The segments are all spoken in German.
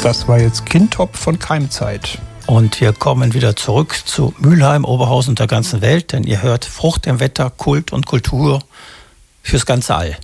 Das war jetzt Kindtop von Keimzeit. Und wir kommen wieder zurück zu Mülheim, Oberhausen und der ganzen Welt, denn ihr hört Frucht im Wetter, Kult und Kultur fürs ganze All.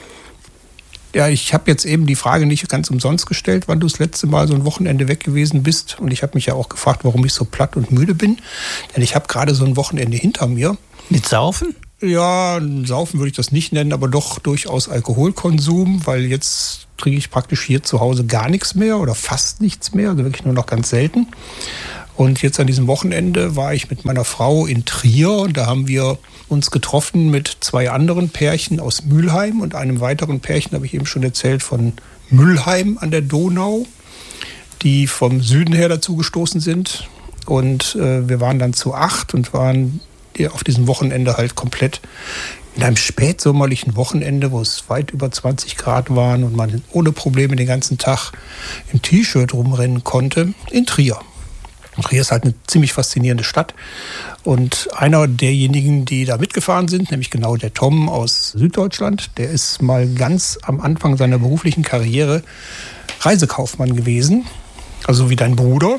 Ja, ich habe jetzt eben die Frage nicht ganz umsonst gestellt, wann du das letzte Mal so ein Wochenende weg gewesen bist. Und ich habe mich ja auch gefragt, warum ich so platt und müde bin. Denn ich habe gerade so ein Wochenende hinter mir. Mit Saufen? Ja, Saufen würde ich das nicht nennen, aber doch durchaus Alkoholkonsum, weil jetzt trinke ich praktisch hier zu Hause gar nichts mehr oder fast nichts mehr, also wirklich nur noch ganz selten. Und jetzt an diesem Wochenende war ich mit meiner Frau in Trier und da haben wir uns getroffen mit 2 anderen Pärchen aus Mülheim und einem weiteren Pärchen, habe ich eben schon erzählt, von Müllheim an der Donau, die vom Süden her dazu gestoßen sind. Und wir waren dann zu 8 und waren auf diesem Wochenende halt komplett in einem spätsommerlichen Wochenende, wo es weit über 20 Grad waren und man ohne Probleme den ganzen Tag im T-Shirt rumrennen konnte, in Trier. Trier ist halt eine ziemlich faszinierende Stadt. Und einer derjenigen, die da mitgefahren sind, nämlich genau der Tom aus Süddeutschland, der ist mal ganz am Anfang seiner beruflichen Karriere Reisekaufmann gewesen, also wie dein Bruder.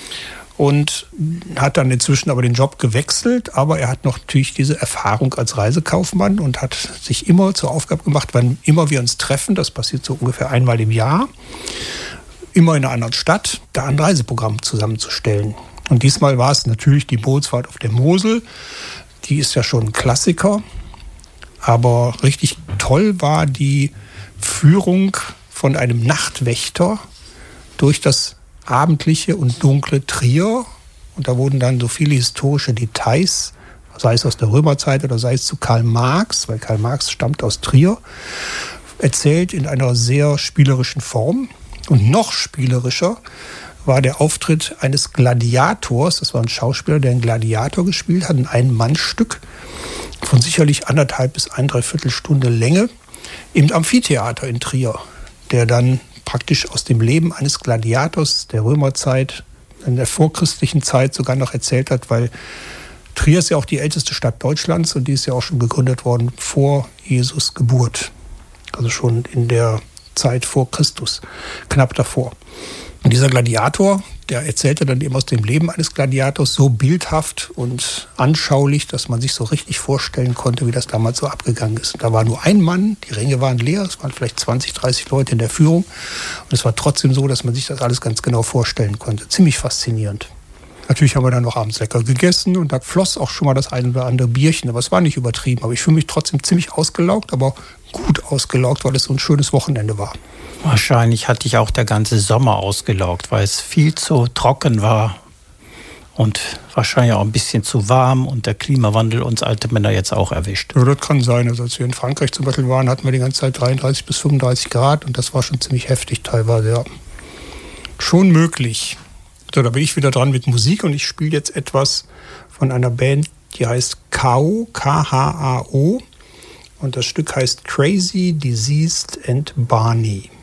Und hat dann inzwischen aber den Job gewechselt, aber er hat noch natürlich diese Erfahrung als Reisekaufmann und hat sich immer zur Aufgabe gemacht, wann immer wir uns treffen, das passiert so ungefähr einmal im Jahr, immer in einer anderen Stadt, da ein Reiseprogramm zusammenzustellen. Und diesmal war es natürlich die Bootsfahrt auf der Mosel, die ist ja schon ein Klassiker, aber richtig toll war die Führung von einem Nachtwächter durch das abendliche und dunkle Trier. Und da wurden dann so viele historische Details, sei es aus der Römerzeit oder sei es zu Karl Marx, weil Karl Marx stammt aus Trier, erzählt in einer sehr spielerischen Form. Und noch spielerischer war der Auftritt eines Gladiators. Das war ein Schauspieler, der einen Gladiator gespielt hat, ein Ein-Mann-Stück von sicherlich 1,5 bis 1,75 Stunde Länge im Amphitheater in Trier, der dann praktisch aus dem Leben eines Gladiators der Römerzeit, in der vorchristlichen Zeit sogar noch erzählt hat, weil Trier ist ja auch die älteste Stadt Deutschlands und die ist ja auch schon gegründet worden vor Jesus Geburt. Also schon in der Zeit vor Christus, knapp davor. Und dieser Gladiator, der erzählte dann eben aus dem Leben eines Gladiators so bildhaft und anschaulich, dass man sich so richtig vorstellen konnte, wie das damals so abgegangen ist. Und da war nur ein Mann, die Ränge waren leer, es waren vielleicht 20, 30 Leute in der Führung. Und es war trotzdem so, dass man sich das alles ganz genau vorstellen konnte. Ziemlich faszinierend. Natürlich haben wir dann noch abends lecker gegessen und da floss auch schon mal das ein oder andere Bierchen. Aber es war nicht übertrieben. Aber ich fühle mich trotzdem ziemlich ausgelaugt, aber gut ausgelaugt, weil es so ein schönes Wochenende war. Wahrscheinlich hat dich auch der ganze Sommer ausgelaugt, weil es viel zu trocken war und wahrscheinlich auch ein bisschen zu warm und der Klimawandel uns alte Männer jetzt auch erwischt. Ja, das kann sein. Also als wir in Frankreich zum Beispiel waren, hatten wir die ganze Zeit 33 bis 35 Grad und das war schon ziemlich heftig teilweise, ja. Schon möglich. So, da bin ich wieder dran mit Musik und ich spiele jetzt etwas von einer Band, die heißt KHAO, K-H-A-O und das Stück heißt Crazy, Diseased and Barney.